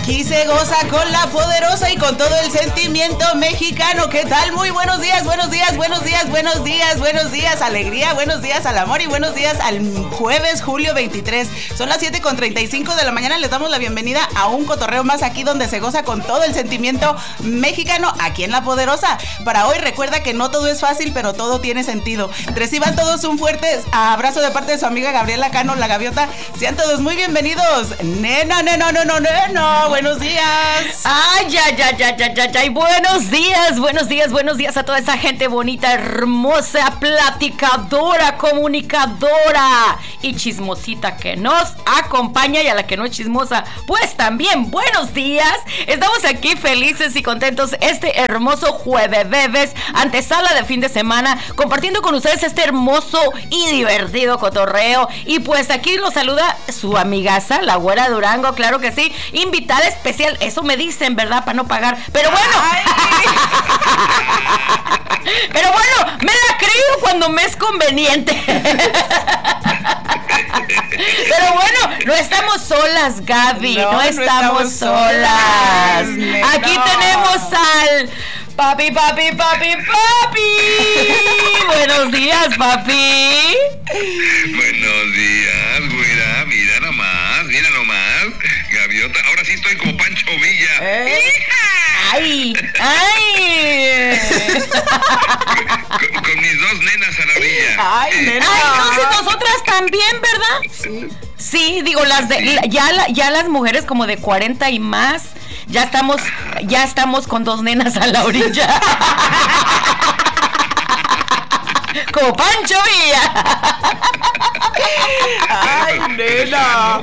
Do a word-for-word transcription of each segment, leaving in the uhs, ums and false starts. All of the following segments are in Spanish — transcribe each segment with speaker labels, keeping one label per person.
Speaker 1: Aquí se goza con la poderosa y con todo el sentimiento mexicano. ¿Qué tal? Muy buenos días, buenos días, buenos días, buenos días, buenos días, alegría, buenos días al amor y buenos días al jueves, julio veintitrés. Son las siete con treinta y cinco de la mañana. Les damos la bienvenida a un cotorreo más aquí donde se goza con todo el sentimiento mexicano aquí en La Poderosa. Para hoy recuerda que no todo es fácil, pero todo tiene sentido. Reciban todos un fuerte abrazo de parte de su amiga Gabriela Cano, la Gaviota. Sean todos muy bienvenidos. Nena, nena, no, no, nena. Buenos días.
Speaker 2: Ay, ya, ya, ya, ya, ya, ya. Y buenos días, buenos días, buenos días a toda esa gente bonita, hermosa, platicadora, comunicadora y chismosita que nos acompaña, y a la que no es chismosa, pues también buenos días. Estamos aquí felices y contentos este hermoso jueves, bebés, antesala de fin de semana, compartiendo con ustedes este hermoso y divertido cotorreo. Y pues aquí los saluda su amigaza, la Güera Durango, claro que sí, invitada especial, eso me dicen, ¿verdad? Para no pagar, pero bueno. Pero bueno, me la creo cuando me es conveniente. Pero bueno, no estamos solas, Gaby, no, no estamos, no estamos solas. solas. Aquí no. tenemos al papi, papi, papi, papi. Buenos días, papi.
Speaker 3: Buenos días, güera, mira nomás, mira nomás. Gaviota, ahora sí estoy como Pancho Villa.
Speaker 2: ¿Eh? ¡Ay! ¡Ay!
Speaker 3: con, con mis dos nenas a la orilla.
Speaker 1: ¡Ay, nena!
Speaker 2: ¡Ay, entonces nosotras también, ¿verdad?
Speaker 1: Sí.
Speaker 2: Sí, digo, las de, la, ya, la, ya las mujeres como de cuarenta y más, ya estamos, ya estamos con dos nenas a la orilla. Como Pancho Villa.
Speaker 1: ¡Ay, nena!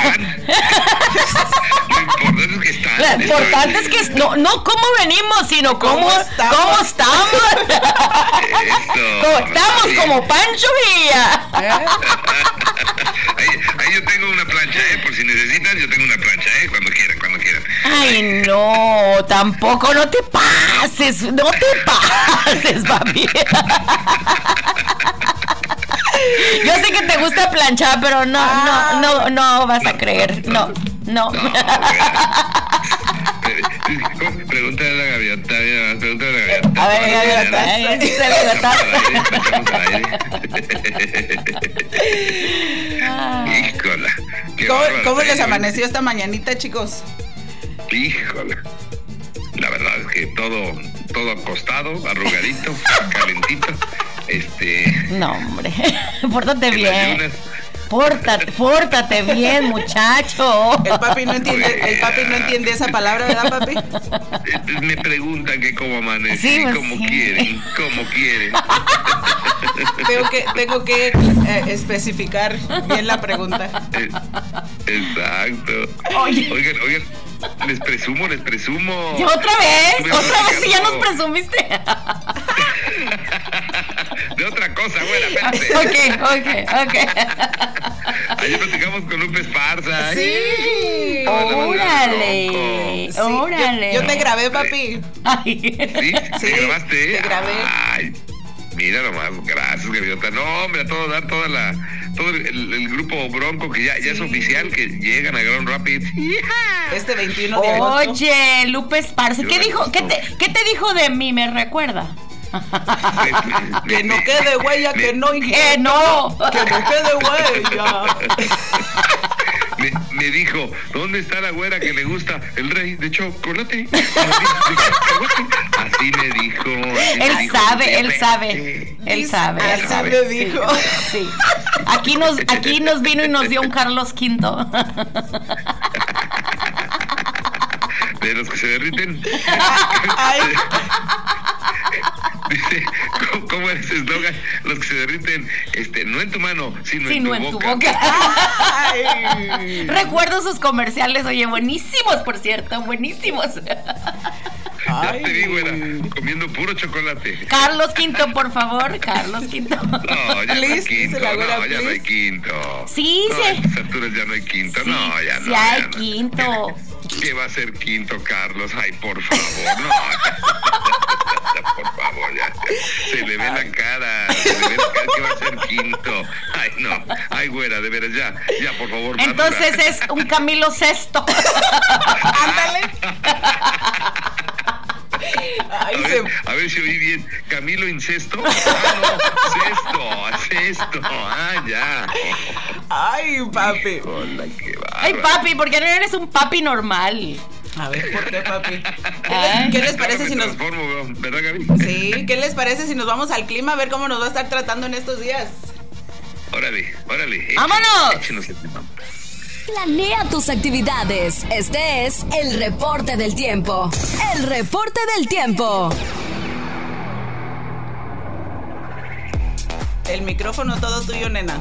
Speaker 3: Lo importante es que están.
Speaker 2: Lo importante es que no, no cómo venimos, sino cómo, ¿Cómo estamos. ¿Cómo estamos?
Speaker 3: Eso,
Speaker 2: como, estamos sí. Como Pancho Villa.
Speaker 3: ¿Eh? ahí, ahí yo tengo una plancha, ¿eh? Por si necesitan, yo tengo una plancha, ¿eh? Cuando quieran, cuando quieran.
Speaker 2: Ay, no, tampoco, no te pases, no te pases, papi. Yo sé que te gusta planchar, pero no, ah, no, no, no vas no, a creer, no, no. no. no
Speaker 3: Pregúntale a la Gaviota, pregúntale a la Gaviota.
Speaker 2: A ver, Gaviota, a ver si se
Speaker 3: le Híjola.
Speaker 1: ¿Cómo, ¿cómo les amaneció esta mañanita, chicos?
Speaker 3: Híjola. La verdad es que todo, todo acostado, arrugadito, calentito. Este.
Speaker 2: No, hombre. Pórtate bien. Pórtate, pórtate bien, muchacho.
Speaker 1: El papi no entiende, el papi no entiende esa palabra, ¿verdad, papi?
Speaker 3: Me preguntan que cómo amanecí, sí, pues como sí. quieren, como quieren.
Speaker 1: Tengo que, tengo que eh, especificar bien la pregunta.
Speaker 3: Exacto.
Speaker 2: Oye.
Speaker 3: Oigan, oigan, les presumo, les presumo.
Speaker 2: ¿Y otra vez? ¿Otra vez si ya nos presumiste?
Speaker 3: De otra cosa, güera, espérate.
Speaker 2: Ok, ok, ok.
Speaker 3: Ayer platicamos con Lupe Esparza.
Speaker 1: Sí.
Speaker 2: Órale.
Speaker 1: Sí,
Speaker 2: órale.
Speaker 1: Yo, yo te grabé, papi.
Speaker 3: Ay. ¿Sí?
Speaker 1: Sí,
Speaker 3: ¿Te grabaste?
Speaker 1: Te grabé.
Speaker 3: Ay, mira nomás, gracias, Gaviota. No, hombre, a todo dar, toda la, todo el, el, el grupo Bronco que ya, sí. ya es oficial, que llegan a Grand Rapids.
Speaker 1: Este veintiuno de agosto.
Speaker 2: Oye, Lupe Esparza, ¿qué dijo? ¿Qué te, ¿Qué te dijo de mí? ¿Me recuerda?
Speaker 1: Que no quede huella, que no
Speaker 2: que no,
Speaker 1: que no quede huella.
Speaker 3: Me, me dijo, ¿dónde está la güera que le gusta el rey de chocolate? Así me dijo. Así
Speaker 2: él
Speaker 3: me dijo,
Speaker 2: sabe, él sabe, él sabe, él sabe.
Speaker 1: Así me dijo.
Speaker 2: Sí, sí. Aquí nos, aquí nos vino y nos dio un Carlos quinto.
Speaker 3: De los que se derriten.
Speaker 1: Ay.
Speaker 3: Dice, ¿cómo, cómo es ese eslogan? Los que se derriten, este, no en tu mano, sino,
Speaker 2: sí,
Speaker 3: en, tu
Speaker 2: no en
Speaker 3: boca.
Speaker 2: tu boca. Ay. Recuerdo sus comerciales, oye, buenísimos, por cierto, buenísimos.
Speaker 3: Ya te vi, güera, comiendo puro chocolate.
Speaker 2: Carlos Quinto, por favor, Carlos Quinto.
Speaker 3: No, ya no hay quinto, no,
Speaker 1: güera,
Speaker 3: ya no hay quinto.
Speaker 2: Sí,
Speaker 3: no,
Speaker 2: sí.
Speaker 3: A estas alturas ya no hay quinto,
Speaker 2: sí,
Speaker 3: no, ya no.
Speaker 2: Sí hay
Speaker 3: ya no.
Speaker 2: quinto.
Speaker 3: ¿Qué va a ser quinto, Carlos? Ay, por favor, no. Por favor, ya. Se le ve la cara, se le ve la cara que va a ser quinto. Ay, no. Ay, güera, de veras, ya, ya, por favor.
Speaker 2: Entonces
Speaker 3: madura.
Speaker 2: es un Camilo Sexto.
Speaker 1: Ándale,
Speaker 3: ver si oí bien. ¿Camilo Incesto? Ah, no, Cesto, Cesto. Ah, ya.
Speaker 1: Ay, papi.
Speaker 3: Hola, qué bárbaro.
Speaker 2: Ay, papi, ¿por qué no eres un papi normal?
Speaker 1: A ver, ¿por qué, papi? ¿Qué
Speaker 2: Ay.
Speaker 1: les, qué les parece
Speaker 3: Me
Speaker 1: si nos...
Speaker 3: transformo, ¿verdad, Gaby?
Speaker 1: Sí, ¿qué les parece si nos vamos al clima a ver cómo nos va a estar tratando en estos días?
Speaker 3: Órale, órale.
Speaker 2: ¡Vámonos!
Speaker 3: Échenos el tema.
Speaker 4: Planea tus actividades. Este es el reporte del tiempo. El reporte del tiempo.
Speaker 1: El micrófono todo tuyo, nena.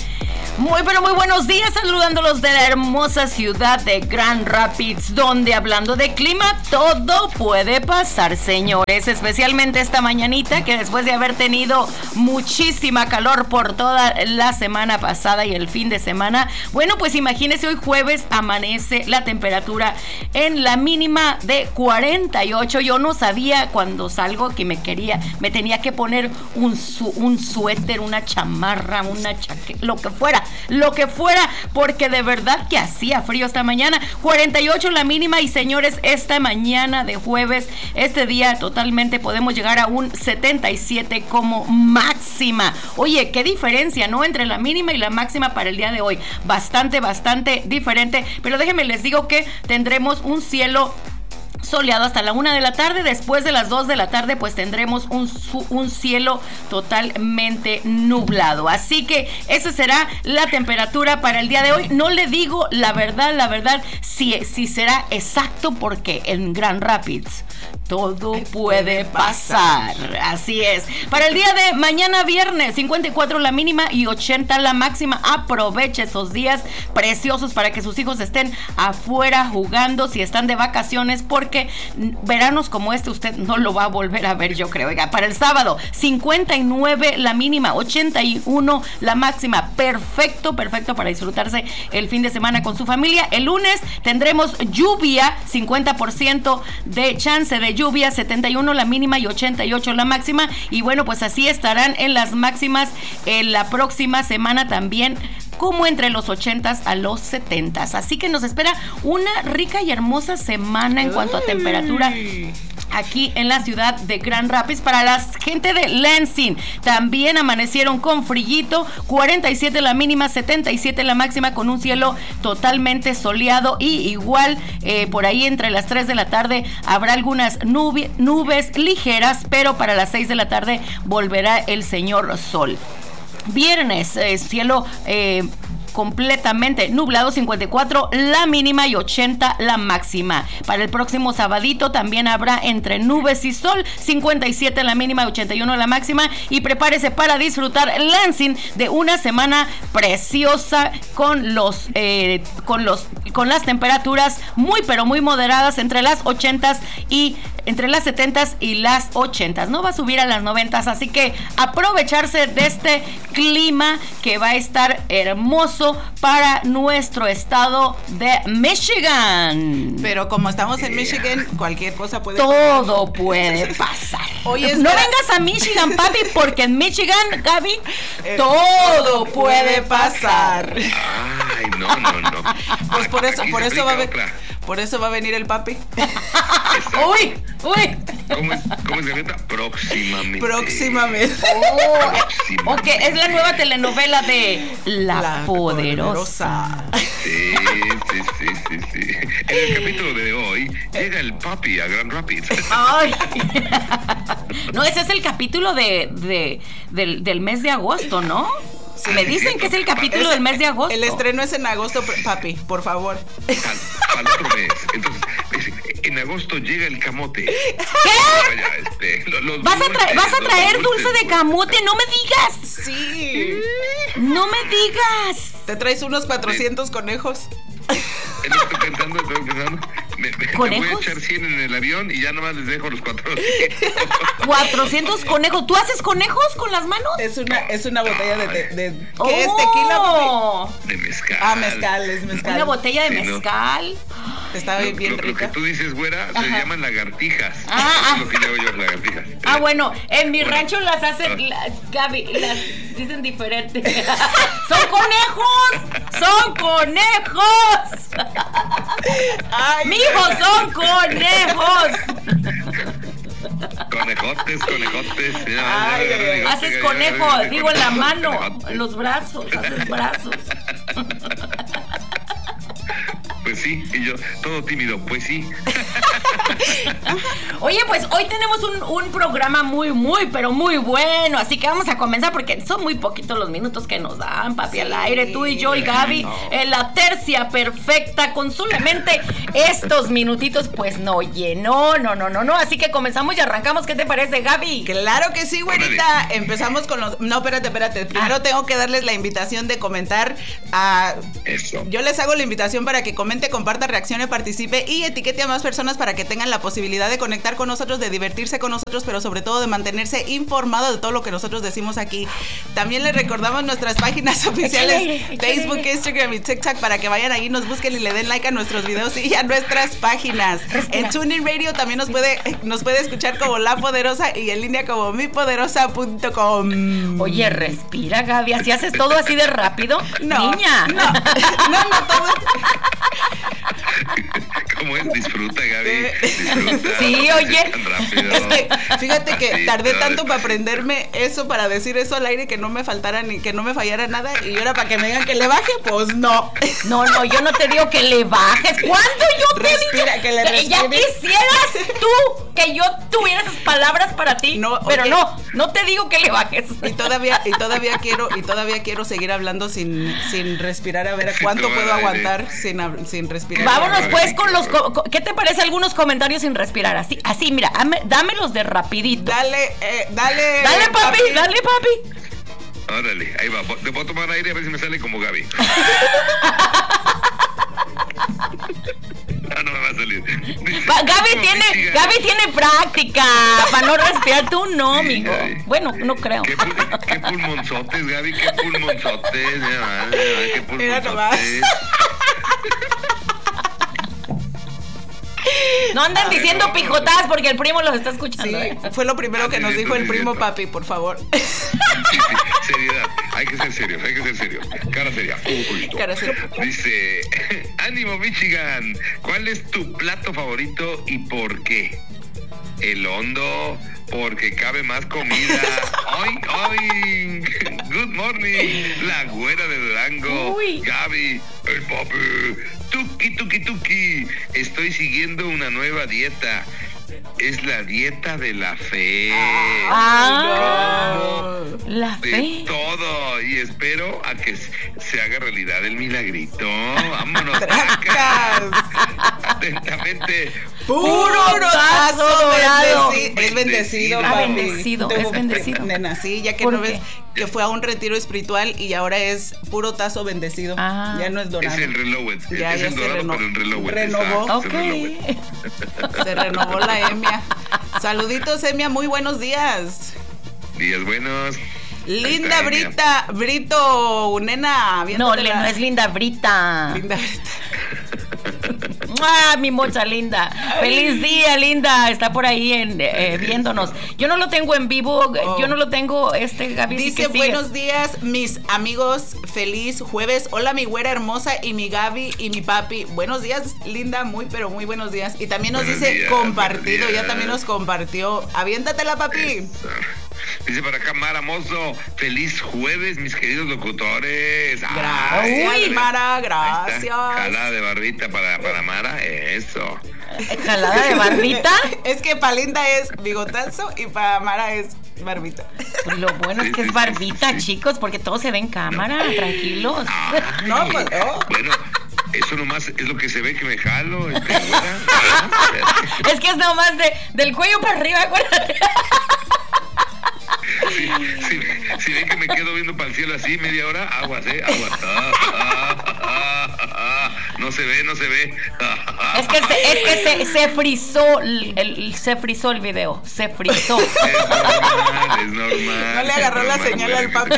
Speaker 2: Muy pero muy buenos días, saludándolos de la hermosa ciudad de Grand Rapids, donde hablando de clima todo puede pasar, señores, especialmente esta mañanita que después de haber tenido muchísima calor por toda la semana pasada y el fin de semana, bueno, pues imagínense, hoy jueves amanece la temperatura en la mínima de cuarenta y ocho. Yo no sabía cuando salgo que me quería, me tenía que poner un, su, un suéter, una chamarra, una chaqueta, lo que fuera. Lo que fuera, porque de verdad que hacía frío esta mañana. Cuarenta y ocho la mínima. Y señores, esta mañana de jueves, este día totalmente podemos llegar a un setenta y siete como máxima. Oye, qué diferencia, ¿no? Entre la mínima y la máxima para el día de hoy. Bastante, bastante diferente. Pero déjenme les digo que tendremos un cielo soleado hasta la una de la tarde. Después de las dos de la tarde pues tendremos un, un cielo totalmente nublado, así que esa será la temperatura para el día de hoy. No le digo la verdad, la verdad si, si será exacto, porque en Grand Rapids todo puede pasar. Así es. Para el día de mañana viernes, cincuenta y cuatro la mínima y ochenta la máxima. Aproveche esos días preciosos para que sus hijos estén afuera jugando, si están de vacaciones, porque veranos como este usted no lo va a volver a ver, yo creo. Oiga, para el sábado, cincuenta y nueve la mínima, ochenta y uno la máxima. Perfecto, perfecto para disfrutarse el fin de semana con su familia. El lunes tendremos lluvia, cincuenta por ciento de chance de lluvia, setenta y uno la mínima y ochenta y ocho la máxima. Y bueno, pues así estarán en las máximas en la próxima semana también, como entre los ochentas a los setentas. Así que nos espera una rica y hermosa semana en cuanto a temperatura aquí en la ciudad de Grand Rapids. Para la gente de Lansing, también amanecieron con frillito, cuarenta y siete la mínima, setenta y siete la máxima, con un cielo totalmente soleado. Y igual eh, por ahí entre las tres de la tarde habrá algunas nube, nubes ligeras, pero para las seis de la tarde volverá el señor sol. Viernes, eh, cielo eh, completamente nublado, cincuenta y cuatro la mínima y ochenta la máxima. Para el próximo sabadito también habrá entre nubes y sol, cincuenta y siete la mínima y ochenta y uno la máxima. Y prepárese para disfrutar Lansing de una semana preciosa con los eh, con los con las temperaturas muy pero muy moderadas entre las ochentas y entre las setentas y las ochentas. No va a subir a las noventas, así que aprovecharse de este clima que va a estar hermoso para nuestro estado de Michigan.
Speaker 1: Pero como estamos en Michigan, cualquier cosa puede
Speaker 2: Todo puede pasar.
Speaker 1: Oye,
Speaker 2: no
Speaker 1: espera.
Speaker 2: vengas a Michigan, papi, porque en Michigan, Gaby,
Speaker 1: Eh,
Speaker 2: todo puede pasar.
Speaker 3: Ay, no, no, no.
Speaker 1: Pues por eso,
Speaker 3: Aquí
Speaker 1: por
Speaker 3: se
Speaker 1: eso va a
Speaker 3: aplica
Speaker 1: ver,
Speaker 3: otra.
Speaker 1: por eso va a venir el papi.
Speaker 2: Uy, uy.
Speaker 3: ¿Cómo es, cómo es, Gaviota? Próximamente.
Speaker 1: Próximamente.
Speaker 2: Oh,
Speaker 3: Próximamente.
Speaker 2: ok, es la nueva telenovela de La,
Speaker 1: La
Speaker 2: Poderosa.
Speaker 3: Sí, sí, sí, sí, sí. En el capítulo de hoy llega el papi a Grand Rapids.
Speaker 2: Ay. No, ese es el capítulo de, de del, del mes de agosto, ¿no?
Speaker 3: Sí,
Speaker 2: Me
Speaker 3: sí,
Speaker 2: dicen
Speaker 3: sí.
Speaker 2: que es el capítulo del mes de agosto.
Speaker 1: El estreno es en agosto, papi, por favor.
Speaker 3: Al, al otro mes. Entonces, en agosto llega el camote.
Speaker 2: ¿Qué?
Speaker 3: Vaya, este, los, los
Speaker 2: ¿Vas a, tra-
Speaker 3: dulces,
Speaker 2: ¿Vas a
Speaker 3: los
Speaker 2: traer dulce
Speaker 3: dulces,
Speaker 2: de camote? No me digas.
Speaker 1: Sí.
Speaker 2: No me digas.
Speaker 1: Te traes unos cuatrocientos conejos.
Speaker 3: Es lo que estoy pensando, estoy pensando. Me, me, me voy a
Speaker 2: ¿Conejos?
Speaker 3: echar cien en el avión y ya nomás les dejo los cuatrocientos.
Speaker 2: cuatrocientos conejos. ¿Tú haces conejos con las manos?
Speaker 1: Es una, es una botella de, de, de- ¿qué
Speaker 2: Oh.
Speaker 1: es tequila, papi?
Speaker 3: De mezcal.
Speaker 1: Ah, mezcal, es mezcal.
Speaker 2: Una botella de
Speaker 3: Sí, ¿no?
Speaker 2: mezcal.
Speaker 1: Está
Speaker 3: Lo,
Speaker 1: bien, bien
Speaker 3: lo- lo que
Speaker 1: rica.
Speaker 3: tú dices, güera, se
Speaker 2: Ajá.
Speaker 3: llaman lagartijas.
Speaker 2: Ah,
Speaker 3: Eso
Speaker 2: ah.
Speaker 3: es lo que llamo yo, lagartijas.
Speaker 2: Ah, bueno, en mi
Speaker 3: Bueno.
Speaker 2: rancho las hacen, la- Gaby, las dicen diferente. ¡Son conejos! ¡Son conejos!
Speaker 1: Ay,
Speaker 2: ¡Mijos, son conejos!
Speaker 3: Conejotes, conejotes.
Speaker 1: Ay, ay, ay.
Speaker 2: Haces conejo, digo en la mano, en los brazos, haces brazos.
Speaker 3: Pues sí, y yo, todo tímido, pues sí.
Speaker 2: Oye, pues hoy tenemos un, un programa muy, muy, pero muy bueno. Así que vamos a comenzar porque son muy poquitos los minutos que nos dan, papi, sí, al aire. Tú y yo y Gaby, no. en la tercia perfecta, con solamente estos minutitos, pues no llenó, no, no, no, no. Así que comenzamos y arrancamos. ¿Qué te parece, Gaby?
Speaker 1: Claro que sí, güerita. Empezamos con los... No, espérate, espérate. Primero ah. tengo que darles la invitación de comentar. A...
Speaker 3: Eso.
Speaker 1: Yo les hago la invitación para que comenten, comparta, reaccione, participe y etiquete a más personas para que tengan la posibilidad de conectar con nosotros, de divertirse con nosotros, pero sobre todo de mantenerse informado de todo lo que nosotros decimos aquí. También les recordamos nuestras páginas oficiales Facebook, Instagram y TikTok para que vayan ahí, nos busquen y le den like a nuestros videos y a nuestras páginas. En TuneIn Radio también nos puede, nos puede escuchar como La Poderosa y en línea como mi poderosa punto com.
Speaker 2: Oye, respira, Gaby, ¿así haces todo así de rápido?
Speaker 1: No,
Speaker 2: niña.
Speaker 1: No, no, no, todo.
Speaker 3: ¿Cómo es? Disfruta, Gaby. Disfruta.
Speaker 2: Sí, oye.
Speaker 1: Es que fíjate que tardé tanto para aprenderme eso, para decir eso al aire, que no me faltara ni que no me fallara nada. Y ahora para que me digan que le baje, pues no.
Speaker 2: No, no, yo no te digo que le bajes. ¿Cuándo yo te
Speaker 1: Respira,
Speaker 2: digo?
Speaker 1: Que le respire.
Speaker 2: Ya quisieras tú que yo tuviera esas palabras para ti. No, pero oye, no, no te digo que le bajes.
Speaker 1: Y todavía, y todavía quiero, y todavía quiero seguir hablando sin, sin respirar, a ver cuánto puedo aguantar sin, sin respirar.
Speaker 2: Vámonos pues con los... ¿Qué te parece algunos comentarios sin respirar? Así, así, mira, dámelos de rapidito.
Speaker 1: Dale, eh, dale.
Speaker 2: Dale, papi, papi, dale, papi.
Speaker 3: Órale, ahí va. Te puedo tomar aire a ver si me sale como Gaby. No, no me va a salir. Dice,
Speaker 2: Gaby tiene, Gaby tiene práctica para no respirar. Tú no, sí, amigo. Gaby. Bueno, no creo.
Speaker 3: ¿Qué, qué pulmonzotes, Gaby? ¿Qué pulmonzotes? Ya, ya, ¿qué pulmonzotes?
Speaker 1: Mira nomás.
Speaker 2: No anden Ay, diciendo no, pijotadas no. porque el primo los está escuchando.
Speaker 1: Sí,
Speaker 2: ¿eh?
Speaker 1: fue lo primero que nos dijo el primo papi, por favor.
Speaker 3: Sí, sí, seriedad, hay que ser serios, hay que ser serios. Cara seria. Uy,
Speaker 1: Cara seria.
Speaker 3: Dice, ánimo Michigan, ¿cuál es tu plato favorito y por qué? El hondo, porque cabe más comida. Oink, oink. Good morning, la güera de Durango.
Speaker 2: Uy.
Speaker 3: Gaby, el papi. Tuki, tuki, tuki. Estoy siguiendo una nueva dieta. Es la dieta de la fe.
Speaker 2: Ah, no. La
Speaker 3: de
Speaker 2: fe.
Speaker 3: Todo. Y espero a que se haga realidad el milagrito. Vámonos. Atentamente.
Speaker 1: Puro tazo dorado.
Speaker 2: Bendecido.
Speaker 1: Es bendecido,
Speaker 2: ah,
Speaker 1: papi.
Speaker 2: bendecido, es bendecido.
Speaker 1: Nena, sí, ya que no ves que fue a un retiro espiritual y ahora es puro tazo bendecido. Ah. Ya no es dorado.
Speaker 3: Es el reloj.
Speaker 1: Ya,
Speaker 3: es
Speaker 1: ya
Speaker 3: el
Speaker 1: se
Speaker 3: dorado,
Speaker 1: reno-
Speaker 3: pero el reloj.
Speaker 1: renovó.
Speaker 2: Ok.
Speaker 1: Se renovó la Emia. Saluditos, Emia, muy buenos días.
Speaker 3: Días buenos.
Speaker 1: Linda Brita, Brito, nena.
Speaker 2: No, le, no es Linda Brita.
Speaker 1: Linda Brita.
Speaker 2: ¡Ah, mi mocha linda! ¡Feliz día, linda! Está por ahí en, eh, viéndonos. Yo no lo tengo en vivo, oh. yo no lo tengo, este, Gaby.
Speaker 1: Dice, buenos días, mis amigos, feliz jueves. Hola, mi güera hermosa y mi Gaby y mi papi. Buenos días, linda, muy, pero muy buenos días. Y también nos
Speaker 3: buenos
Speaker 1: dice
Speaker 3: días,
Speaker 1: compartido, ya también nos compartió. Aviéntatela, papi.
Speaker 3: Eso. Dice para acá Mara Mozo, feliz jueves, mis queridos locutores.
Speaker 1: Gracias, Ay, Mara, gracias.
Speaker 3: Jalada de barbita para, para Mara, eso.
Speaker 2: ¿Jalada de barbita?
Speaker 1: Es que para Linda es bigotazo y para Mara es barbita.
Speaker 2: Pues lo bueno es que es barbita, sí, sí, chicos, porque todo se ve en cámara, no. tranquilos.
Speaker 3: Ay, no, pues no. Bueno. Eso nomás es lo que se ve que me jalo. Este, ¿verdad?
Speaker 2: Es que es nomás de, del cuello para arriba, acuérdate.
Speaker 3: Si, si, si ven que me quedo viendo para el cielo así media hora, aguas, eh, aguas. Ah, ah, ah, ah, ah. No se ve, no se ve.
Speaker 2: Es que se, es que se, se frizó el, el, se frizó el video, se frizó.
Speaker 3: Es normal, es normal.
Speaker 1: No le agarró la señal al papi.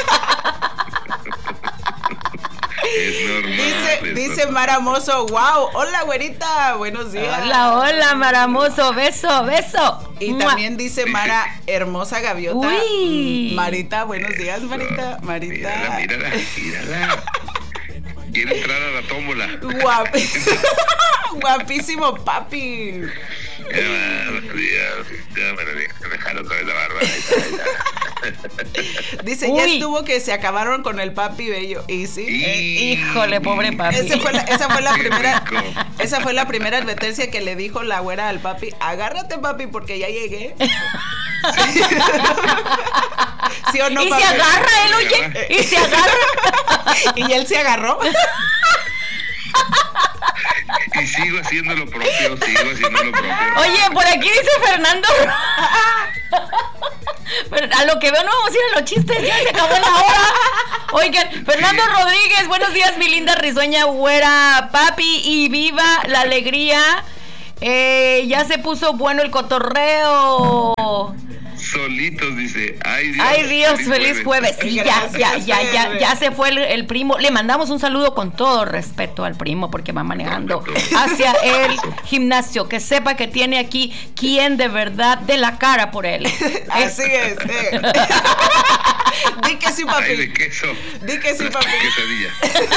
Speaker 3: Es normal.
Speaker 1: Dice,
Speaker 3: es
Speaker 1: dice
Speaker 3: normal.
Speaker 1: Maramoso, wow, hola güerita, buenos días.
Speaker 2: Hola, hola Maramoso, beso, beso.
Speaker 1: Y ¡mua! También dice Mara, hermosa gaviota.
Speaker 2: Uy.
Speaker 1: Marita, buenos días, Marita. Marita.
Speaker 3: Mírala, mírala, mírala. Quiere entrar a la tómbola.
Speaker 1: Guap. Guapísimo papi.
Speaker 3: Ya, buenos días. Ya me lo dejaron otra vez la barba.
Speaker 1: Dice, ya estuvo que se acabaron con el papi bello. ¿Y sí?
Speaker 2: Eh, híjole, pobre papi.
Speaker 1: Ese fue la, esa fue la
Speaker 3: Qué
Speaker 1: primera
Speaker 3: rico.
Speaker 1: esa fue la primera advertencia que le dijo la güera al papi. Agárrate, papi, porque ya llegué. ¿Sí, ¿Sí o no,
Speaker 2: y
Speaker 1: papi?
Speaker 2: se agarra él, oye, y se agarra.
Speaker 1: Y él se agarró.
Speaker 3: Y sigo haciendo lo propio, sigo haciendo lo propio.
Speaker 2: Oye, por aquí dice Fernando. Pero a lo que veo no vamos a ir a los chistes, ya se acabó la hora. Oigan, Fernando Rodríguez, buenos días, mi linda risueña güera, papi, y viva la alegría. Eh, ya se puso bueno el cotorreo.
Speaker 3: Solitos, dice. Ay, Dios,
Speaker 2: Ay Dios, feliz jueves. Sí, ya, ya, ya, ya, ya se fue el, el primo. Le mandamos un saludo con todo respeto al primo porque va manejando hacia el gimnasio. Que sepa que tiene aquí quien de verdad dé la cara por él.
Speaker 1: Así es. Eh. Di que sí, papi.
Speaker 3: Ay, de queso.
Speaker 1: Di que sí, papi.
Speaker 3: Quesadilla.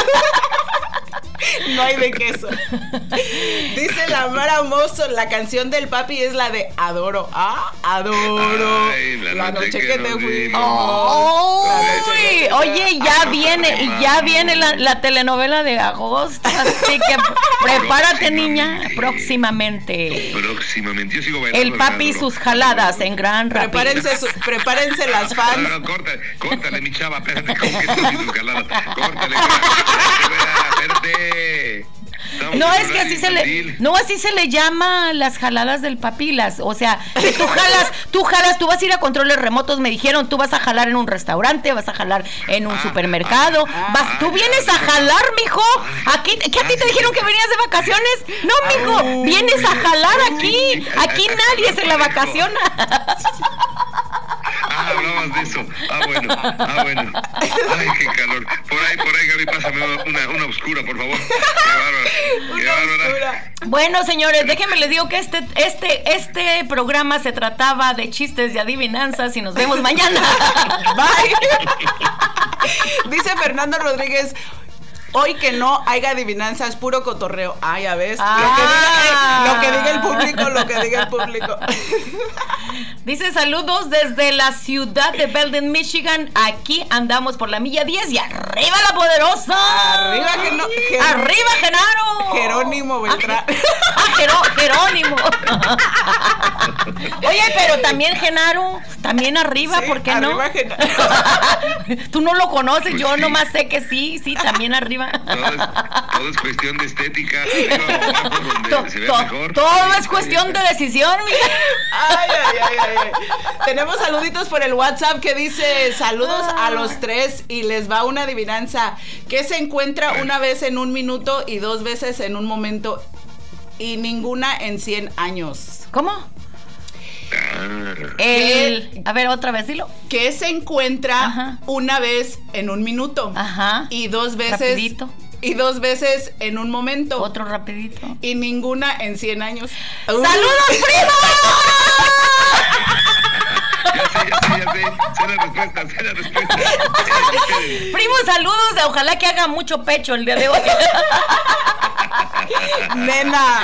Speaker 1: No hay de queso. Dice la Mara Mozo, la canción del papi es la de Adoro. Ah, adoro.
Speaker 3: Ay, la,
Speaker 1: la
Speaker 3: noche,
Speaker 1: noche
Speaker 3: que,
Speaker 1: que
Speaker 3: nos
Speaker 1: te
Speaker 3: vimos.
Speaker 1: fuimos.
Speaker 2: Uy, oye, ya viene, ya viene la, la telenovela de agosto, así que prepárate, niña, próximamente.
Speaker 3: Próximamente, yo sigo bailando.
Speaker 2: El papi y sus jaladas en Gran Rapids.
Speaker 1: Prepárense, su, prepárense las fans.
Speaker 3: No, no, córtale, córtale, mi chava, espérate, ¿cómo que tú y tus jaladas? Córtale, espérate.
Speaker 2: No es que así se le, no así se le llama las jaladas del papilas, o sea, que tú jalas, tú jalas, tú vas a ir a controles remotos, me dijeron, tú vas a jalar en un restaurante, vas a jalar en un
Speaker 3: Ah,
Speaker 2: supermercado,
Speaker 3: ah,
Speaker 2: vas,
Speaker 3: ah,
Speaker 2: tú
Speaker 3: ya,
Speaker 2: vienes
Speaker 3: ya,
Speaker 2: a
Speaker 3: ya.
Speaker 2: jalar, mijo, aquí, ¿qué a ti te dijeron que venías de vacaciones? No, mijo, vienes a jalar aquí, aquí nadie se la vacaciona.
Speaker 3: Ah, hablabas de eso. Ah, bueno. Ah, bueno. Ay, qué calor. Por ahí, por ahí, Gaby, pásame una, una oscura, por favor. Qué bárbara. Qué bárbara.
Speaker 2: Bueno, señores, déjenme les digo que este, este, este programa se trataba de chistes y adivinanzas y nos vemos mañana.
Speaker 1: Bye. Dice Fernando Rodríguez, hoy que no haya adivinanzas, puro cotorreo. Ah, ya ves.
Speaker 2: Ah.
Speaker 1: Lo, que diga, eh, lo que diga el público, lo que diga el público.
Speaker 2: Dice saludos desde la ciudad de Belden, Michigan. Aquí andamos por la milla diez y arriba la poderosa.
Speaker 1: Arriba, Geno- Gen-
Speaker 2: Arriba, Genaro.
Speaker 1: Jerónimo Beltrán.
Speaker 2: Ah, Jeró- Jerónimo. Oye, pero también Genaro, también arriba,
Speaker 1: Sí,
Speaker 2: ¿por qué
Speaker 1: arriba,
Speaker 2: no?
Speaker 1: Genaro.
Speaker 2: Tú no lo conoces,
Speaker 3: Pues
Speaker 2: yo
Speaker 3: sí.
Speaker 2: nomás sé que sí, sí, también arriba.
Speaker 3: Todo es, todo es cuestión de estética. Arriba o abajo, donde
Speaker 2: To-
Speaker 3: se vea
Speaker 2: to-
Speaker 3: mejor.
Speaker 2: todo es cuestión de decisión, mija.
Speaker 1: Ay, ay, ay, ay, ay. Tenemos saluditos por el WhatsApp que dice saludos a los tres y les va una adivinanza. ¿Qué se encuentra una vez en un minuto y dos veces en un momento y ninguna en cien años?
Speaker 2: ¿Cómo?
Speaker 3: Ah,
Speaker 2: El, a ver, otra vez, dilo.
Speaker 1: ¿Qué se encuentra
Speaker 2: Ajá.
Speaker 1: una vez en un minuto
Speaker 2: Ajá.
Speaker 1: y dos veces
Speaker 2: Rapidito.
Speaker 1: y dos veces en un momento
Speaker 2: Otro rapidito.
Speaker 1: y ninguna en cien años?
Speaker 2: ¡Saludos, primo!
Speaker 3: ya sé, ya sé, ya sé. Sé la respuesta, sé la respuesta.
Speaker 2: Primo, saludos. Ojalá que haga mucho pecho el día de hoy.
Speaker 1: Nena.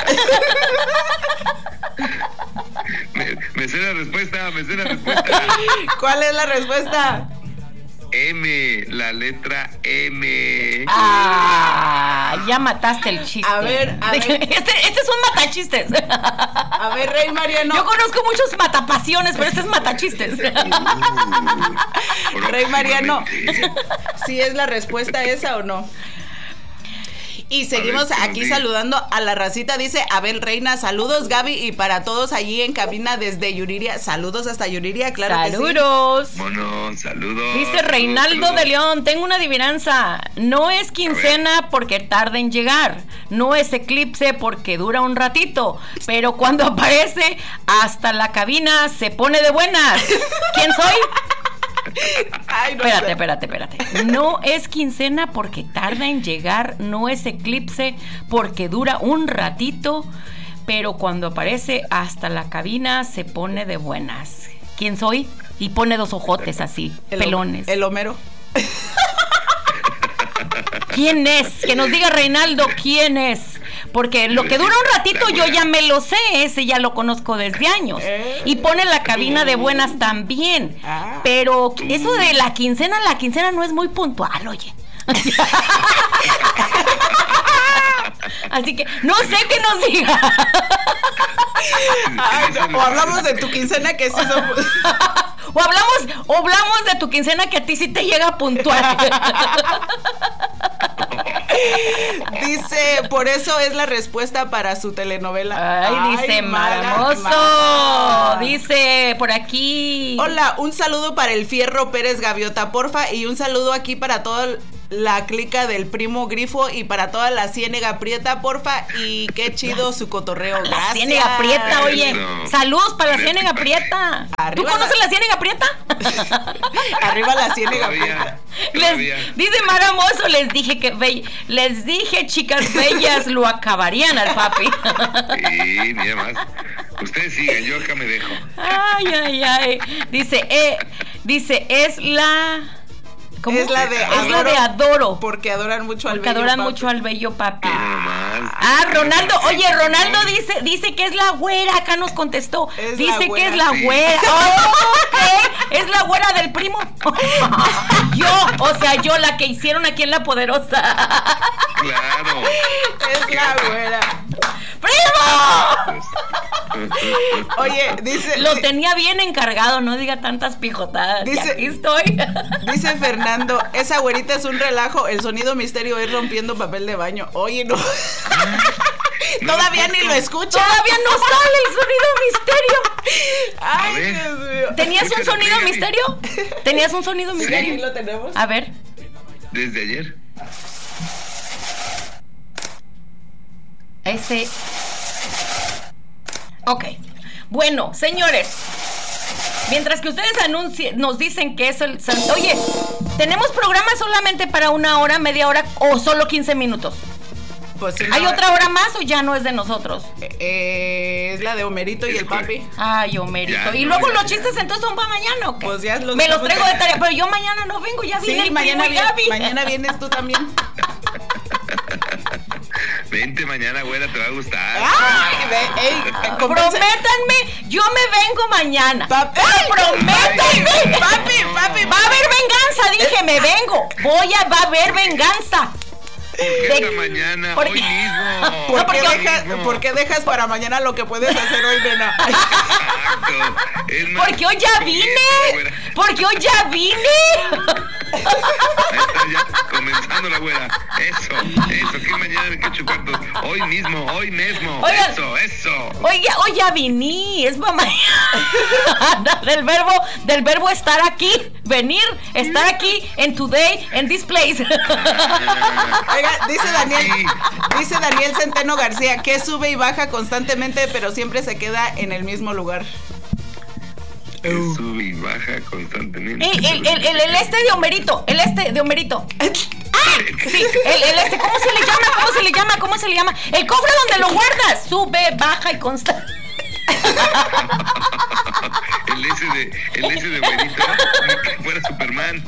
Speaker 3: Me, me sé la respuesta, me sé la respuesta.
Speaker 1: ¿Cuál es la respuesta?
Speaker 3: M, la letra M.
Speaker 2: Ah, ya mataste el chiste.
Speaker 1: A ver, a
Speaker 2: De
Speaker 1: ver.
Speaker 2: que- Este, este es un matachistes.
Speaker 1: A ver, Rey Mariano.
Speaker 2: Yo conozco muchos matapasiones, pero este es matachistes.
Speaker 1: Rey Mariano,
Speaker 3: Próximamente.
Speaker 1: ¿sí es la respuesta esa o no? Y seguimos
Speaker 3: A ver,
Speaker 1: aquí
Speaker 3: sí.
Speaker 1: saludando a la racita, dice Abel Reina, saludos Gaby y para todos allí en cabina desde Yuriria, saludos hasta Yuriria, claro que sí.
Speaker 2: Saludos.
Speaker 3: Mono, saludos.
Speaker 2: Dice Reinaldo
Speaker 3: saludos.
Speaker 2: de León, tengo una adivinanza. No es quincena porque tarda en llegar. No es eclipse porque dura un ratito. Pero cuando aparece, hasta la cabina se pone de buenas. ¿Quién soy?
Speaker 1: Ay, no
Speaker 2: Espérate,
Speaker 1: sé.
Speaker 2: espérate, espérate. No es quincena porque tarda en llegar. No es eclipse porque dura un ratito. Pero cuando aparece, hasta la cabina se pone de buenas. ¿Quién soy? Y pone dos ojotes así,
Speaker 1: El-
Speaker 2: pelones.
Speaker 1: El Homero.
Speaker 2: ¿Quién es? Que nos diga Reinaldo quién es. Porque lo que dura un ratito yo ya me lo sé, ese ya lo conozco desde años. Y pone la cabina de buenas también. Pero eso de la quincena, la quincena no es muy puntual, oye. Así que no sé qué nos diga.
Speaker 1: Ay, no, o hablamos de tu quincena, que es eso.
Speaker 2: O hablamos, o hablamos de tu quincena que a ti sí te llega puntual.
Speaker 1: Dice, por eso es la respuesta para su telenovela.
Speaker 2: Ay, dice Maramoso. Dice por aquí.
Speaker 1: Hola, un saludo para el Fierro Pérez Gaviota, porfa, y un saludo aquí para toda la clica del Primo Grifo y para toda la Ciénega Prieta, porfa, y qué chido su cotorreo.
Speaker 2: La
Speaker 1: Gracias.
Speaker 2: Ciénega Prieta, oye. No. Saludos para la Ciénega Prieta. ¿Tú conoces la, la Ciénega Prieta?
Speaker 1: Arriba la Ciénega Prieta.
Speaker 2: Les, dice Maramoso, les dije que be- les dije, chicas bellas, lo acabarían al papi.
Speaker 3: Sí, mira más. Ustedes sigan, yo acá me dejo.
Speaker 2: Ay, ay, ay. Dice, eh, dice, es la... ¿Cómo?
Speaker 1: Es la de
Speaker 2: es
Speaker 1: adoro,
Speaker 2: la de adoro.
Speaker 1: Porque adoran mucho al
Speaker 2: porque
Speaker 1: bello
Speaker 2: adoran
Speaker 1: papi.
Speaker 2: mucho al bello papi.
Speaker 3: Ah,
Speaker 2: ah Ronaldo, oye, Ronaldo dice, dice que es la güera, acá nos contestó.
Speaker 1: Es
Speaker 2: dice que es la
Speaker 3: sí.
Speaker 2: güera. Oh, ¿qué? Es la güera del primo. Yo, o sea, yo la que hicieron aquí en La Poderosa.
Speaker 3: Claro.
Speaker 1: Es la güera.
Speaker 2: ¡Primo!
Speaker 1: Oye, dice...
Speaker 2: Lo tenía bien encargado, no diga tantas pijotadas.
Speaker 1: Dice,
Speaker 2: y aquí estoy.
Speaker 1: Dice Fernando, esa güerita es un relajo, el sonido misterio es rompiendo papel de baño. Oye, no. Todavía ni lo escucha.
Speaker 2: Todavía no sale el sonido misterio.
Speaker 1: Ay, Dios mío.
Speaker 2: ¿Tenías un sonido misterio? ¿Tenías un sonido misterio?
Speaker 1: Sí, lo tenemos.
Speaker 2: A ver.
Speaker 3: Desde ayer.
Speaker 2: Ese. Ok. Bueno, señores. Mientras que ustedes anuncien, nos dicen que es el... Oye, ¿tenemos programa solamente para una hora, media hora o solo quince minutos?
Speaker 1: Pues sí,
Speaker 2: ¿Hay
Speaker 1: no,
Speaker 2: otra hora más o ya no es de nosotros?
Speaker 1: Eh, es la de Homerito y el papi.
Speaker 2: Ay, Homerito.
Speaker 3: Ya,
Speaker 2: ¿Y
Speaker 3: no,
Speaker 2: luego
Speaker 3: ya,
Speaker 2: los
Speaker 3: ya.
Speaker 2: chistes entonces son para mañana o qué?
Speaker 1: Pues ya los
Speaker 2: Me los
Speaker 1: estamos
Speaker 2: traigo de
Speaker 1: sacando.
Speaker 2: tarea, pero yo mañana no vengo, ya viene
Speaker 1: Sí,
Speaker 2: el
Speaker 1: mañana,
Speaker 2: primo y
Speaker 1: viene,
Speaker 2: Gaby.
Speaker 1: mañana vienes tú también.
Speaker 3: Vente mañana, güera, te va a gustar.
Speaker 1: Ay, ve, ey, convence-
Speaker 2: Prométanme, yo me vengo mañana.
Speaker 1: Papi,
Speaker 2: Prométanme.
Speaker 1: papi, papi,
Speaker 2: Va a haber venganza, dije, me vengo. Voy a, va a haber venganza.
Speaker 3: ¿Por qué esta mañana?
Speaker 2: ¿Por
Speaker 3: Hoy
Speaker 2: qué?
Speaker 3: mismo.
Speaker 1: ¿Por,
Speaker 2: No,
Speaker 1: qué
Speaker 2: porque-
Speaker 1: dejas, ¿Por qué dejas para mañana lo que puedes hacer hoy, nena?
Speaker 3: Exacto. Es más,
Speaker 2: Porque hoy ya
Speaker 3: comienza,
Speaker 2: vine.
Speaker 3: güera.
Speaker 2: Porque hoy ya vine.
Speaker 3: Ahí está ya comenzando la güera. Eso, eso, que mañana de que ocho cuartos. Hoy mismo, hoy mismo.
Speaker 2: Oigan.
Speaker 3: Eso, eso.
Speaker 2: Hoy ya, hoy ya viní, es para mañana. del verbo, del verbo estar aquí, venir, estar aquí, en today, en this place.
Speaker 1: Oiga, dice Daniel,
Speaker 3: Sí.
Speaker 1: dice Daniel Centeno García que sube y baja constantemente, pero siempre se queda en el mismo lugar.
Speaker 3: Que sube y baja constantemente.
Speaker 2: El, el, el, el, el este de Homerito, el este de Homerito. ¡Ah! Sí, el, el este, ¿cómo se le llama? ¿Cómo se le llama? ¿Cómo se le llama? El cofre donde lo guardas. Sube, baja y consta.
Speaker 3: El S de, el S de güerita, como que fuera Superman.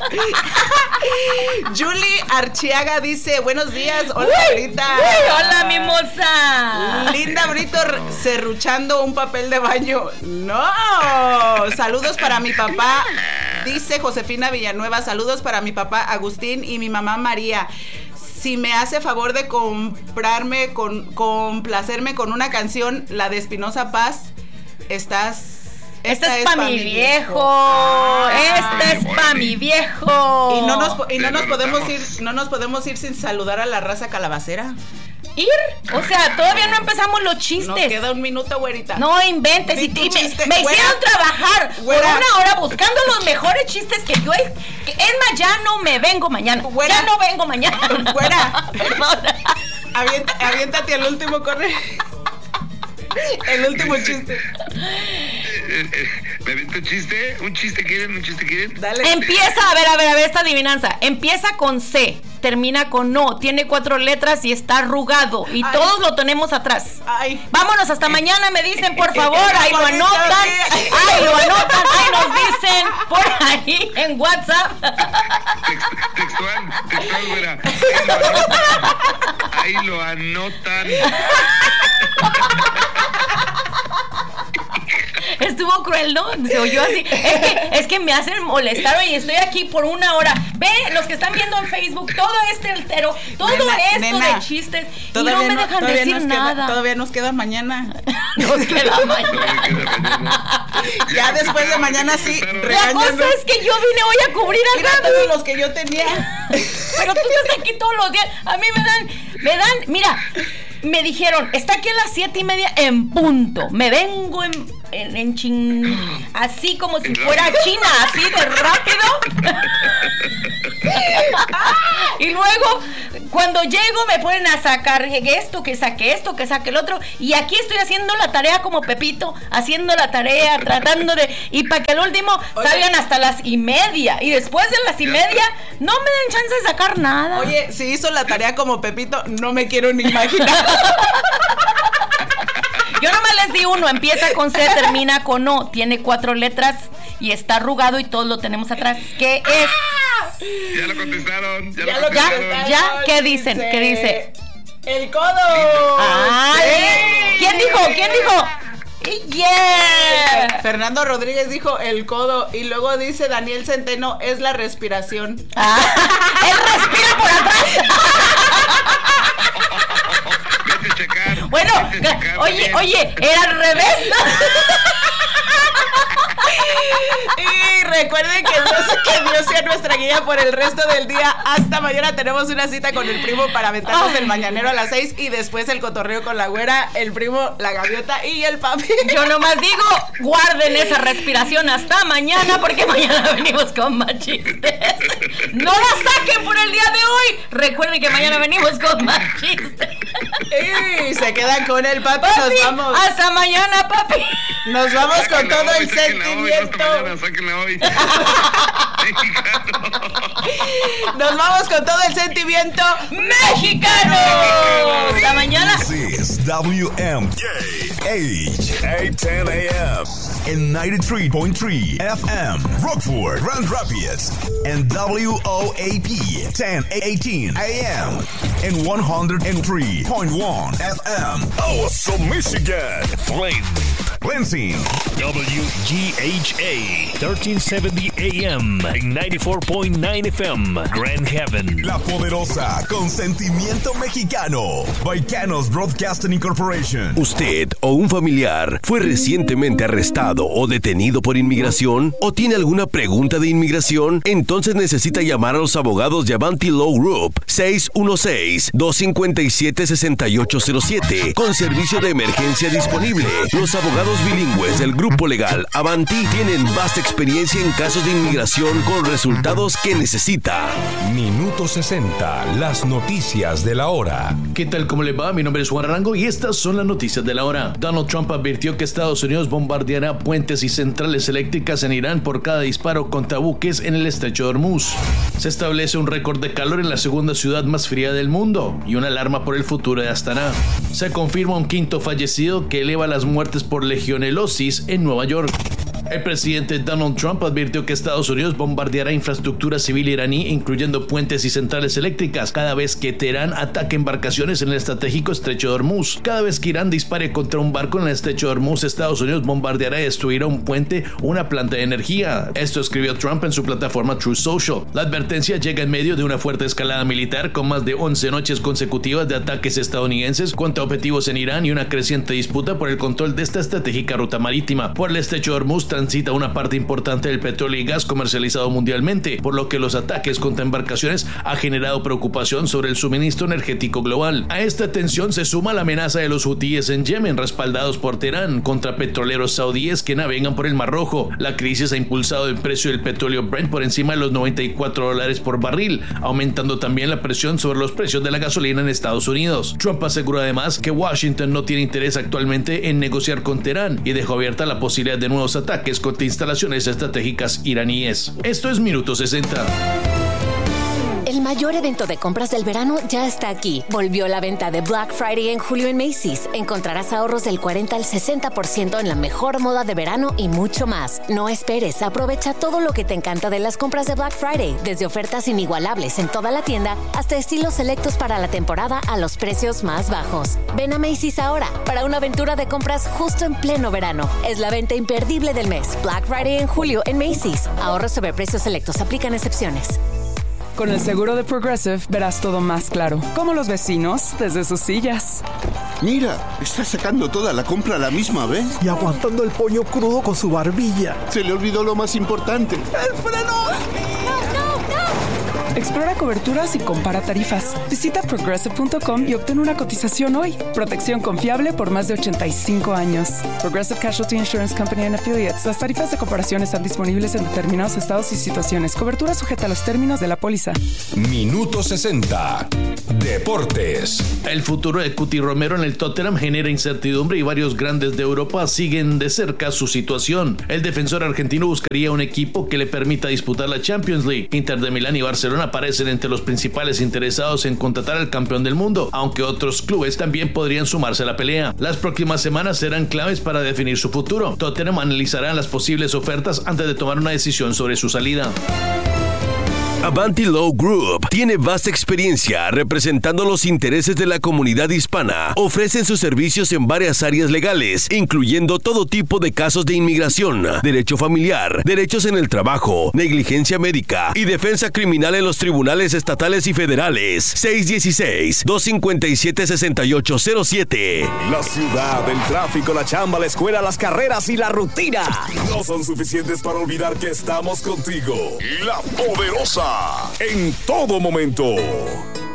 Speaker 1: Julie Archiaga dice, buenos días, hola Brita.
Speaker 2: Uy, hola, mimosa.
Speaker 1: Linda Brito r- serruchando un papel de baño. No, saludos para mi papá, dice Josefina Villanueva, saludos para mi papá Agustín y mi mamá María. Si me hace favor de comprarme, con complacerme con una canción, la de Espinosa Paz, estás...
Speaker 2: Este es pa' mi viejo. Este es pa' mi viejo.
Speaker 1: Y no nos, po- y no
Speaker 3: Te
Speaker 1: nos
Speaker 3: lo
Speaker 1: podemos ir,
Speaker 3: notamos.
Speaker 1: no nos podemos ir sin saludar a la raza calabacera.
Speaker 2: Ir. O sea, todavía no empezamos los
Speaker 1: Nos
Speaker 2: chistes.
Speaker 1: queda un minuto, güerita.
Speaker 2: No inventes.
Speaker 1: Di
Speaker 2: Y,
Speaker 1: tu
Speaker 2: y me,
Speaker 1: chiste,
Speaker 2: me
Speaker 1: güera.
Speaker 2: hicieron trabajar
Speaker 1: Güera.
Speaker 2: por una hora buscando los mejores chistes que yo he. que- es más, ya no me vengo mañana.
Speaker 1: Güera.
Speaker 2: Ya no vengo mañana.
Speaker 1: Güera.
Speaker 2: Perdón.
Speaker 1: Avienta- aviéntate al último, corre. El último chiste.
Speaker 3: Eh, eh, ¿Me aviento un chiste? ¿Un chiste quieren? ¿Un chiste quieren?
Speaker 1: Dale.
Speaker 2: Empieza, a ver, a ver, a ver esta adivinanza. Empieza con C. termina con no, tiene cuatro letras y está arrugado. Y
Speaker 1: Ay.
Speaker 2: todos lo tenemos atrás.
Speaker 1: Ay.
Speaker 2: Vámonos hasta mañana, me dicen, por favor. Ahí lo anotan. Ahí lo anotan. Ahí nos dicen por ahí en WhatsApp.
Speaker 3: Text- textual, textual, verá. Ahí lo anotan. Ahí lo anotan.
Speaker 2: Estuvo cruel, ¿no? Se oyó así. Es que, es que me hacen molestar y estoy aquí por una hora. Ve, los que están viendo en Facebook, todo este altero, todo
Speaker 1: Nena,
Speaker 2: esto
Speaker 1: nena,
Speaker 2: de chistes. Y
Speaker 1: Todavía
Speaker 2: no me dejan
Speaker 1: todavía
Speaker 2: decir
Speaker 1: nos queda-
Speaker 2: nada.
Speaker 1: todavía nos queda mañana.
Speaker 2: Nos queda mañana.
Speaker 3: Todavía queda mañana.
Speaker 1: Ya después de
Speaker 3: contestaron,
Speaker 1: mañana
Speaker 3: ya
Speaker 1: sí.
Speaker 3: contestaron.
Speaker 2: La
Speaker 1: Regáñanos.
Speaker 2: cosa es que yo vine hoy a cubrir al
Speaker 1: Mira
Speaker 2: Gaby.
Speaker 1: todos los que yo tenía.
Speaker 2: Pero tú estás aquí todos los días. A mí me dan, me dan, mira, me dijeron, está aquí a las siete y media en punto. Me vengo en, en, en chin, así como si fuera China, así de rápido. Y luego, cuando llego, me ponen a sacar esto, que saque esto, que saque el otro. Y aquí estoy haciendo la tarea como Pepito, haciendo la tarea, tratando de. Y para que al último
Speaker 1: Oye.
Speaker 2: salgan hasta las y media. Y después de las y media, no me den chance de sacar nada.
Speaker 1: Oye, si hizo la tarea como Pepito, no me quiero ni imaginar.
Speaker 2: Yo nomás les di uno, empieza con C, termina con O, tiene cuatro letras y está arrugado y todos lo tenemos atrás. ¿Qué es?
Speaker 3: Ya lo contestaron. Ya,
Speaker 1: Ya
Speaker 3: lo
Speaker 1: lo
Speaker 3: contestaron.
Speaker 2: contestaron. ¿Ya? ¿Qué dicen? ¿Qué dice?
Speaker 1: El codo.
Speaker 2: Ay,
Speaker 1: Sí.
Speaker 2: ¿quién dijo? ¿Quién dijo? Yeah.
Speaker 1: Fernando Rodríguez dijo el codo y luego dice Daniel Centeno es la respiración.
Speaker 2: Ah, él respira por atrás.
Speaker 3: Vete a checar.
Speaker 2: Bueno,
Speaker 3: vete a checar,
Speaker 2: oye,
Speaker 3: Daniel.
Speaker 2: oye, era al revés.
Speaker 1: Y recuerden que Dios, que Dios sea nuestra guía por el resto del día. Hasta mañana tenemos una cita con el primo para aventarnos
Speaker 2: Ay.
Speaker 1: el mañanero a las seis y después el cotorreo con la güera, el primo, la gaviota y el papi.
Speaker 2: Yo nomás digo, guarden esa respiración hasta mañana porque mañana venimos con más chistes. No la saquen por el día de hoy. Recuerden que mañana venimos con más chistes.
Speaker 1: Y se quedan con el papi,
Speaker 2: Papi,
Speaker 1: nos vamos.
Speaker 2: hasta mañana, papi.
Speaker 1: Nos vamos con
Speaker 3: Sáquenla
Speaker 1: todo
Speaker 3: hoy,
Speaker 1: el
Speaker 3: sáquenla hoy, no
Speaker 1: sentimiento.
Speaker 3: hasta mañana, sáquenla hoy. Mexicano.
Speaker 1: Nos vamos con todo el sentimiento
Speaker 2: ¡Mexicano! Hasta mañana.
Speaker 5: This is W M K H eight ten A M and ninety-three point three F M Rockford, Grand Rapids, and W O A P ten eighteen A M and one hundred three point one F M. Awesome, Michigan. Flame. Lansing.
Speaker 6: W G H A thirteen seventy A M and ninety-four point nine F M Grand Haven.
Speaker 5: La Poderosa, con sentimiento mexicano. Baicanos Broadcasting Incorporation.
Speaker 7: ¿Usted o un familiar fue recientemente arrestado o detenido por inmigración? ¿O tiene alguna pregunta de inmigración? Entonces necesita llamar a los abogados de Avanti Law Group seis uno seis, dos cinco siete, seis ocho cero siete con servicio de emergencia disponible. Los abogados bilingües del grupo legal Avanti tienen vasta experiencia en casos de inmigración con resultados que necesita.
Speaker 8: Minuto sesenta, las noticias de la hora.
Speaker 9: ¿Qué tal? ¿Cómo le va? Mi nombre es Juan Arango y estas son las noticias de la hora. Donald Trump advirtió que Estados Unidos bombardeará puentes y centrales eléctricas en Irán por cada disparo contra buques en el estrecho de Hormuz. Se establece un récord de calor en la segunda ciudad más fría del mundo y una alarma por el futuro de Astana. Se confirma un quinto fallecido que eleva las muertes por legionelosis en Nueva York. El presidente Donald Trump advirtió que Estados Unidos bombardeará infraestructura civil iraní, incluyendo puentes y centrales eléctricas, cada vez que Teherán ataque embarcaciones en el estratégico estrecho de Hormuz. Cada vez que Irán dispare contra un barco en el estrecho de Hormuz, Estados Unidos bombardeará y destruirá un puente o una planta de energía. Esto escribió Trump en su plataforma Truth Social. La advertencia llega en medio de una fuerte escalada militar con más de once noches consecutivas de ataques estadounidenses contra objetivos en Irán y una creciente disputa por el control de esta estratégica ruta marítima. Por el estrecho de Hormuz transita una parte importante del petróleo y gas comercializado mundialmente, por lo que los ataques contra embarcaciones ha generado preocupación sobre el suministro energético global. A esta tensión se suma la amenaza de los hutíes en Yemen, respaldados por Teherán, contra petroleros saudíes que navegan por el Mar Rojo. La crisis ha impulsado el precio del petróleo Brent por encima de los noventa y cuatro dólares por barril, aumentando también la presión sobre los precios de la gasolina en Estados Unidos. Trump aseguró además que Washington no tiene interés actualmente en negociar con Teherán y dejó abierta la posibilidad de nuevos ataques contra instalaciones estratégicas iraníes. Esto es Minuto sesenta.
Speaker 10: El mayor evento de compras del verano ya está aquí. Volvió la venta de Black Friday en julio en Macy's. Encontrarás ahorros del cuarenta al sesenta por ciento en la mejor moda de verano y mucho más. No esperes, aprovecha todo lo que te encanta de las compras de Black Friday, desde ofertas inigualables en toda la tienda hasta estilos selectos para la temporada a los precios más bajos. Ven a Macy's ahora para una aventura de compras justo en pleno verano. Es la venta imperdible del mes. Black Friday en julio en Macy's. Ahorros sobre precios selectos. Aplican excepciones.
Speaker 11: Con el seguro de Progressive verás todo más claro, como los vecinos desde sus sillas.
Speaker 12: Mira, está sacando toda la compra a la misma vez.
Speaker 13: Y aguantando el pollo crudo con su barbilla.
Speaker 12: Se le olvidó lo más importante.
Speaker 13: ¡El freno!
Speaker 11: Explora coberturas y compara tarifas. Visita progressive punto com y obtén una cotización hoy. Protección confiable por más de ochenta y cinco años. Progressive Casualty Insurance Company and Affiliates. Las tarifas de comparación están disponibles en determinados estados y situaciones. Cobertura sujeta a los términos de la póliza.
Speaker 8: Minuto sesenta. Deportes.
Speaker 9: El futuro de Cuti Romero en el Tottenham genera incertidumbre y varios grandes de Europa siguen de cerca su situación. El defensor argentino buscaría un equipo que le permita disputar la Champions League. Inter de Milán y Barcelona aparecen entre los principales interesados en contratar al campeón del mundo, aunque otros clubes también podrían sumarse a la pelea. Las próximas semanas serán claves para definir su futuro. Tottenham analizará las posibles ofertas antes de tomar una decisión sobre su salida.
Speaker 7: Avanti Law Group tiene vasta experiencia representando los intereses de la comunidad hispana. Ofrecen sus servicios en varias áreas legales, incluyendo todo tipo de casos de inmigración, derecho familiar, derechos en el trabajo, negligencia médica y defensa criminal en los tribunales estatales y federales. seis uno seis, dos cinco siete, seis ocho cero siete.
Speaker 14: La ciudad, el tráfico, la chamba, la escuela, las carreras y la rutina
Speaker 5: no son suficientes para olvidar que estamos contigo. La Poderosa, en todo momento.